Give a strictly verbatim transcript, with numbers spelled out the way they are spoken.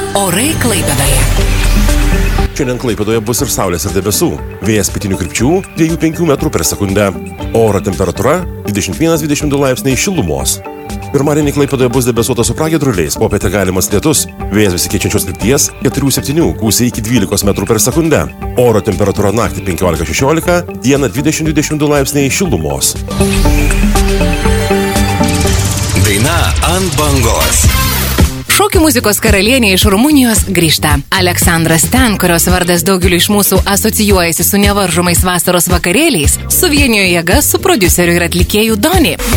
Orai Klaipėdoje. Šiandien Klaipėdoje bus ir saulės ir debesų. Vėjas pietinių krypčių dviejų iki penkių metrų per sekundę. Oro temperatūra dvidešimt vienas dvidešimt du laipsniai šilumos. Pirmadienį Klaipėdoje bus debesuota su pragiedruliais, popietę galimas lietus. Vėjas besikeičiančios krypties keturių septynių, gūsiai iki dvylikos metrų per sekundę. Oro temperatūra naktį penkiolika šešiolika, dieną dvidešimt dvidešimt du laipsniai šilumos. Daina ant bangos. Šokių muzikos karalienė iš Rumunijos grįžta. Aleksandra Stan, kurios vardas daugeliu iš mūsų asocijuojasi su nevaržomais vasaros vakarėliais, suvienijo jėgas su prodiuseriu ir atlikėju Doni.